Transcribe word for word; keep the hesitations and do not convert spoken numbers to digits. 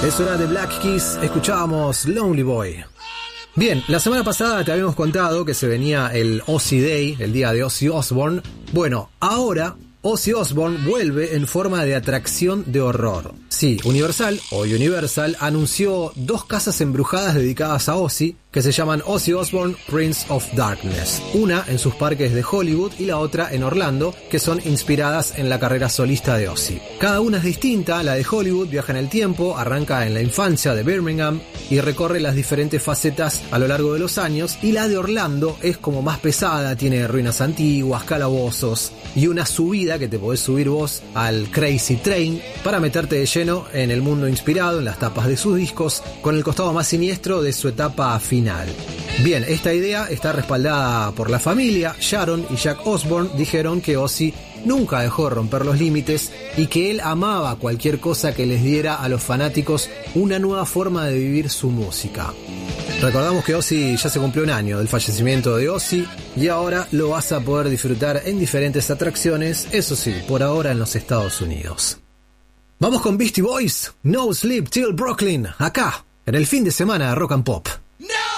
Es hora de Black Keys, escuchábamos Lonely Boy. Bien, la semana pasada te habíamos contado que se venía el Ozzy Day, el día de Ozzy Osbourne. Bueno, ahora Ozzy Osbourne vuelve en forma de atracción de horror. Sí, Universal, o Universal, anunció dos casas embrujadas dedicadas a Ozzy, que se llaman Ozzy Osbourne Prince of Darkness. Una en sus parques de Hollywood y la otra en Orlando, que son inspiradas en la carrera solista de Ozzy. Cada una es distinta. La de Hollywood viaja en el tiempo, arranca en la infancia de Birmingham y recorre las diferentes facetas a lo largo de los años, y la de Orlando es como más pesada, tiene ruinas antiguas, calabozos y una subida que te podés subir vos al Crazy Train para meterte de lleno en el mundo inspirado en las tapas de sus discos, con el costado más siniestro de su etapa final. Bien, esta idea está respaldada por la familia. Sharon y Jack Osbourne dijeron que Ozzy nunca dejó romper los límites y que él amaba cualquier cosa que les diera a los fanáticos una nueva forma de vivir su música. Recordamos que Ozzy ya se cumplió un año del fallecimiento de Ozzy y ahora lo vas a poder disfrutar en diferentes atracciones, eso sí, por ahora en los Estados Unidos. Vamos con Beastie Boys, No Sleep Till Brooklyn, acá, en el fin de semana de Rock and Pop.